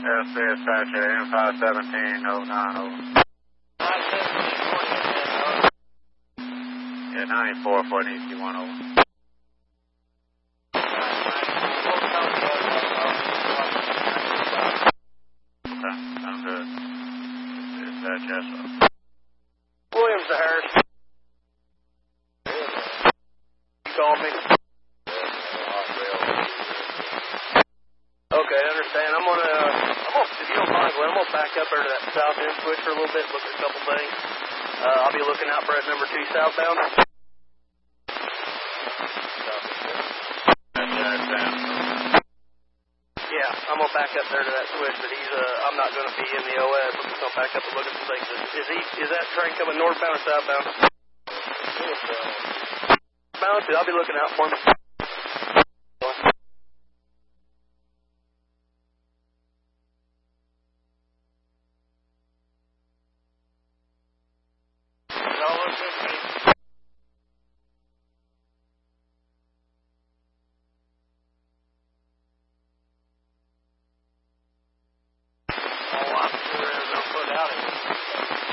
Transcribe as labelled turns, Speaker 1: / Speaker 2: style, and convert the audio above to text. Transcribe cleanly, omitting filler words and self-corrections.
Speaker 1: Yes, dispatcher, M51709 over.
Speaker 2: 517
Speaker 1: Yeah, 94 for an EC1 over. Okay, I'm good. Dispatch, yes, sir.
Speaker 2: Williams to Harris. You called me? Okay, I understand. If you don't mind, Glenn, I'm gonna back up there to that south end switch for a little bit, look at a couple things. I'll be looking out for that number 2 southbound. Yeah, I'm gonna back up there to that switch, but I'm not gonna be in the OS. I'm just gonna back up and look at some things. Is that train coming northbound or southbound? Northbound. I'll be looking out for him.
Speaker 1: Hello,